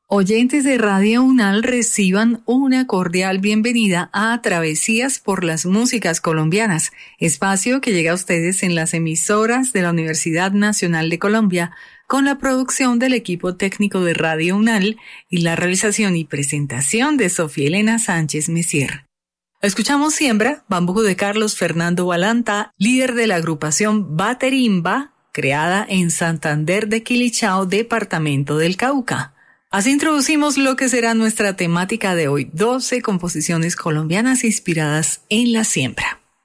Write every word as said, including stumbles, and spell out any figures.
Oyentes de Radio UNAL, reciban una cordial bienvenida a Travesías por las Músicas Colombianas, espacio que llega a ustedes en las emisoras de la Universidad Nacional de Colombia, con la producción del equipo técnico de Radio UNAL y la realización y presentación de Sofía Elena Sánchez Messier. Escuchamos Siembra, bambuco de Carlos Fernando Balanta, líder de la agrupación Baterimba, creada en Santander de Quilichao, departamento del Cauca. Así introducimos lo que será nuestra temática de hoy, doce composiciones colombianas inspiradas en la siembra.